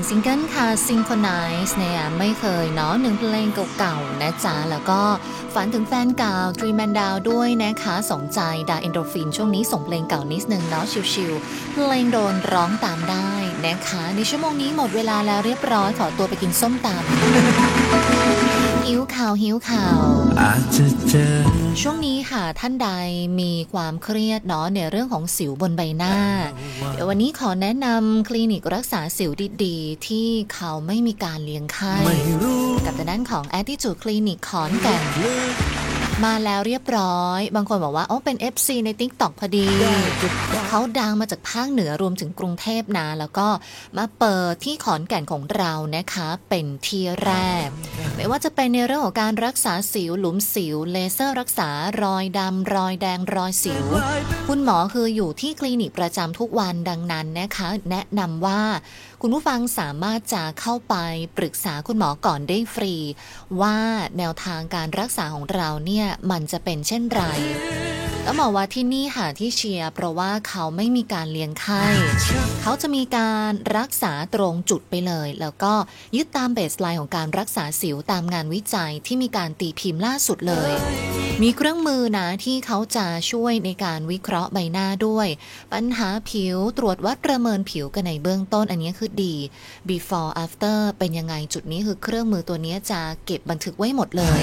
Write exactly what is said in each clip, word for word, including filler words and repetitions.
ซิงเกิลค่ะ Synchronize เนี่ยไม่เคยเนาะหนึ่งเพลงเก่าๆนะจ๊ะแล้วก็ฝันถึงแฟนเก่า Dream and Down ด้วยนะคะสองใจดาเอนโดรฟินช่วงนี้ส่งเพลงเก่านิดนึงเนาะชิลๆเพลงโดนร้องตามได้นะคะในชั่วโมงนี้หมดเวลาแล้วเรียบร้อยขอตัวไปกินส้มตำหิวข่าวหิวข่าวอาจจะเจอช่วงนี้ค่ะท่านใดมีความเครียดเนาะในเรื่องของสิวบนใบหน้าเดี๋ยววันนี้ขอแนะนำคลินิกรักษาสิวดีๆที่เขาไม่มีการเลี้ยงไข้กับทางด้านของ Attitude Clinic ขอนแก่นมาแล้วเรียบร้อยบางคนบอกว่าอ๋อเป็น เอฟ ซี ใน TikTok พอดีเขาดังมาจากภาคเหนือรวมถึงกรุงเทพนะแล้วก็มาเปิดที่ขอนแก่นของเรานะคะเป็นที่แรกไม่ว่าจะเป็นในเรื่องของการรักษาสิวหลุมสิวเลเซอร์รักษารอยดำรอยแดงรอยสิวคุณหมอคืออยู่ที่คลินิกประจำทุกวันดังนั้นนะคะแนะนำว่าคุณผู้ฟังสามารถจะเข้าไปปรึกษาคุณหมอก่อนได้ฟรีว่าแนวทางการรักษาของเราเนี่ยมันจะเป็นเช่นไรต้องบอกว่าที่นี่ค่ะที่เชียร์เพราะว่าเขาไม่มีการเลี้ยงไข้เขาจะมีการรักษาตรงจุดไปเลยแล้วก็ยึดตามเบสไลน์ของการรักษาสิวตามงานวิจัยที่มีการตีพิมพ์ล่าสุดเลยมีเครื่องมือนะที่เขาจะช่วยในการวิเคราะห์ใบหน้าด้วยปัญหาผิวตรวจวัดประเมินผิวกันในเบื้องต้นอันนี้คือดี before after เป็นยังไงจุดนี้คือเครื่องมือตัวนี้จะเก็บบันทึกไว้หมดเลย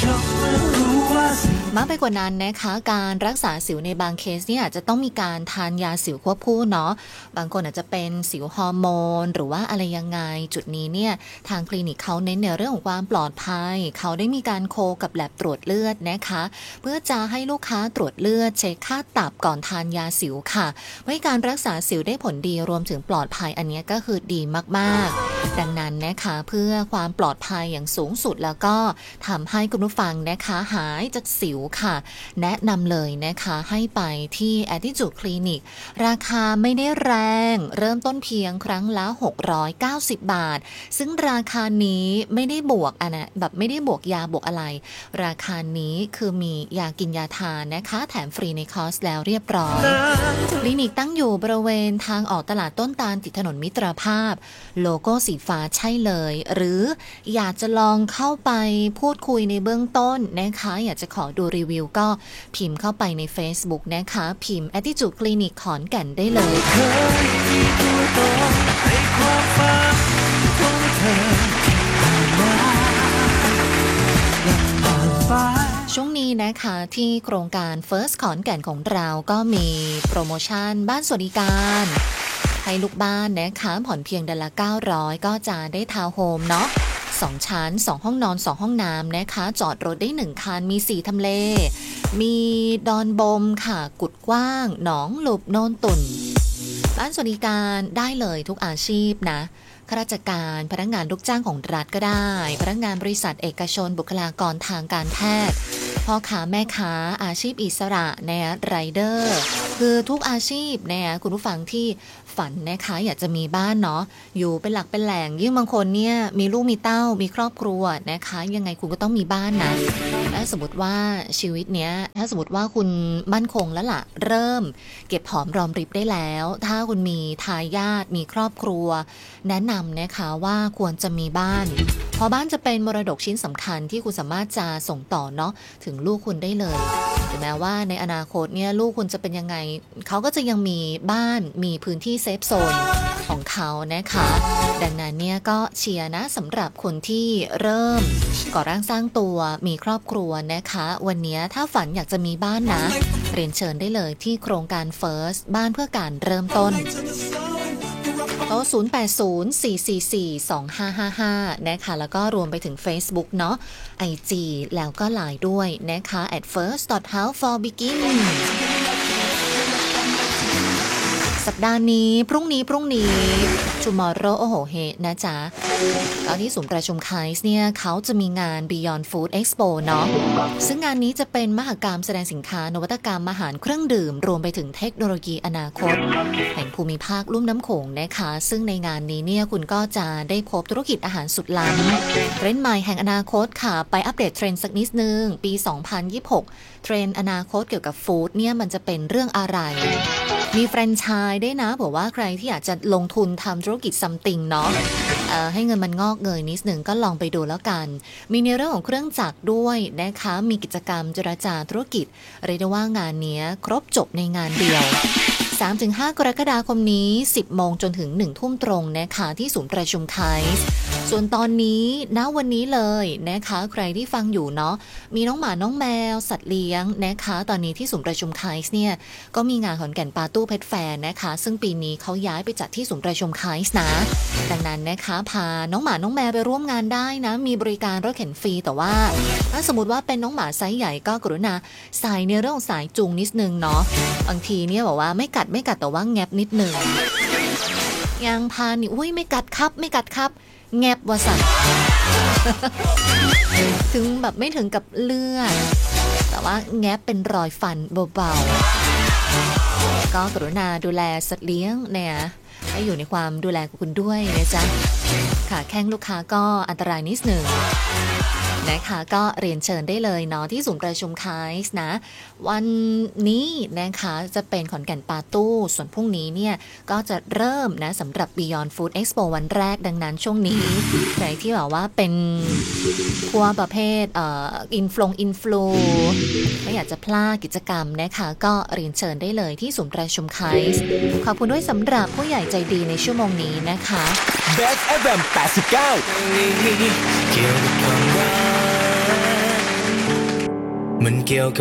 มากไปกว่านั้นนะคะการรักษาสิวในบางเคสเนี่ยอาจจะต้องมีการทานยาสิวควบคู่เนาะบางคนอาจจะเป็นสิวฮอร์โมนหรือว่าอะไรยังไงจุดนี้เนี่ยทางคลินิกเขาเน้นในเรื่องของความปลอดภัยเขาได้มีการโคกับแลบตรวจเลือดนะคะเพื่อจะให้ลูกค้าตรวจเลือดเช็คค่าตับก่อนทานยาสิวค่ะไว้การรักษาสิวได้ผลดีรวมถึงปลอดภัยอันนี้ก็คือดีมากๆดังนั้นนะคะเพื่อความปลอดภัยอย่างสูงสุดแล้วก็ทำให้คุณผู้ฟังนะคะหายจากสิวค่ะแนะนำเลยนะคะให้ไปที่ Attitude Clinic ราคาไม่ได้แรงเริ่มต้นเพียงครั้งละหกร้อยเก้าสิบบาทซึ่งราคานี้ไม่ได้บวกอะนะแบบไม่ได้บวกยาบวกอะไรราคานี้คือมียากินยาทานนะคะแถมฟรีในคอร์สแล้วเรียบร้อยคลินิกตั้งอยู่บริเวณทางออกตลาดต้นตาลติดถนนมิตรภาพโลโก้สีฟ้าใช่เลยหรืออยากจะลองเข้าไปพูดคุยในเบื้องต้นนะคะอยากจะขอดูรีวิวก็พิมพ์เข้าไปใน Facebook นะคะพิมพ์ Attitude Clinic ขอนแก่นได้เลยช่วงนี้นะคะที่โครงการ First ขอนแก่นของเราก็มีโปรโมชั่นบ้านสวัสดิการให้ลูกบ้านนะคะผ่อนเพียงเดือนละเก้าร้อยก็จะได้ทาวน์โฮมเนาะสองชั้นสองห้องนอนสองห้องน้ำนะคะจอดรถได้หนึ่งคันมีสี่ทำเลมีดอนบมค่ะกุดกว้างหนองหลุบโนนตุ่นบ้านสวัสดิการได้เลยทุกอาชีพนะข้าราชการพนักงานลูกจ้างของรัฐก็ได้พนักงานบริษัทเอกชนบุคลากรทางการแพทย์พ่อค้าแม่ค้าอาชีพอิสระเนี่ยไรเดอร์คือทุกอาชีพเนี่ยคุณผู้ฟังที่ฝันนะคะอยากจะมีบ้านเนาะอยู่เป็นหลักเป็นแหล่งยิ่งบางคนเนี่ยมีลูกมีเต้ามีครอบครัวนะคะยังไงคุณก็ต้องมีบ้านนะถ้าสมมติว่าชีวิตเนี้ยถ้าสมมติว่าคุณมั่นคงแล้วล่ะเริ่มเก็บหอมรอมริบได้แล้วถ้าคุณมีทายาทมีครอบครัวแนะนำนะคะว่าควรจะมีบ้านเพราะบ้านจะเป็นมรดกชิ้นสำคัญที่คุณสามารถจะส่งต่อเนาะถึงลูกคุณได้เลยถึงแม้ว่าในอนาคตเนี่ยลูกคุณจะเป็นยังไงเขาก็จะยังมีบ้านมีพื้นที่เซฟโซนของเขานะคะดังนั้นเนี่ยก็เชียร์นะสำหรับคนที่เริ่มก่อร่างสร้างตัวมีครอบครัวนะคะวันนี้ถ้าฝันอยากจะมีบ้านนะเรียนเชิญได้เลยที่โครงการ First บ้านเพื่อการเริ่มต้นโทรศูนย์ แปด ศูนย์ สี่ สี่ สี่ สอง ห้า ห้า ห้านะคะแล้วก็รวมไปถึง Facebook เนาะ ไอ จี แล้วก็ ไลน์ ด้วยนะคะ at first dot house for begin สัปดาห์นี้พรุ่งนี้พรุ่งนี้ tomorrow โอ้โหเฮนะจ๊ะตอนที่ศูนย์ประชุมไคส์เนี่ยเขาจะมีงาน Beyond Food Expo เนาะซึ่งงานนี้จะเป็นมหกรรมแสดงสินค้านวัตกรรมอาหารเครื่องดื่มรวมไปถึงเทคโนโลยีอนาคตแห่งภูมิภาคลุ่มน้ำโขงนะคะซึ่งในงานนี้เนี่ยคุณก็จะได้พบธุรกิจอาหารสุดล้ำเทรนด์ใหม่แห่งอนาคตค่ะไปอัปเดตเทรนด์สักนิดนึงปีสองพันยี่สิบหกเทรนด์อนาคตเกี่ยวกับฟู้ดเนี่ยมันจะเป็นเรื่องอะไรมีแฟรนไชน์ได้นะบอกว่าใครที่อยากจะลงทุนทำธุรกิจ something เนาะเอ่อให้เงินมันงอกเงยนิดหนึ่งก็ลองไปดูแล้วกันมีในเรื่องของเครื่องจักรด้วยนะคะมีกิจกรรมเจรจาธุรกิจเรียกได้ว่างานนี้ครบจบในงานเดียว สามถึงห้า กรกฎาคมนี้ สิบโมงจนถึง หนึ่ง ทุ่มตรงนะคะที่ศูนย์ประชุมไคส์ส่วนตอนนี้ณวันนี้เลยนะคะใครที่ฟังอยู่เนาะมีน้องหมาน้องแมวสัตว์เลี้ยงนะคะตอนนี้ที่ศูนย์ประชุมไคส์เนี่ยก็มีงานขอนแก่นปาตู้เพชรแฟร์นะคะซึ่งปีนี้เขาย้ายไปจัดที่ศูนย์ประชุมไคส์นะดังนั้นนะคะพาน้องหมาน้องแมวไปร่วมงานได้นะมีบริการรถเข็นฟรีแต่ว่าถ้าสมมติว่าเป็นน้องหมาไซส์ใหญ่ก็กรุณาใส่ในเรื่องสายจูงนิดนึงเนาะบางทีเนี่ยบอกว่าไม่กัดไม่กัดแต่ว่าแงบนิดนึงยังพานี่อุ้ยไม่กัดครับไม่กัดครับแงบว่าสั่น ถึงแบบไม่ถึงกับเลือดแต่ว่าแงบเป็นรอยฟันเบาๆก็กรุณาดูแลสัตว์เลี้ยงเนี่ยให้อยู่ในความดูแลของคุณด้วยนะจ๊ะขาแข้งลูกค้าก็อันตรายนิดหนึ่งนะคะก็เรียนเชิญได้เลยเนาะที่ศูนย์ประชุมไคส์นะวันนี้นะคะจะเป็นขอนแก่นปาตู้ส่วนพรุ่งนี้เนี่ยก็จะเริ่มนะสำหรับ Beyond Food Expo วันแรกดังนั้นช่วงนี้ใครที่แบบว่าเป็นพวกประเภทเอ่ออินฟลงอินฟลูไม่อยากจะพลาดกิจกรรมนะคะก็เรียนเชิญได้เลยที่ศูนย์ประชุมไคส์ขอบคุณด้วยสำหรับผู้ใหญ่ใจดีในชั่วโมงนี้นะคะ Best เอฟ เอ็ม แปดสิบเก้าเกี่ยวกับความรักมันเกี่ยวกับ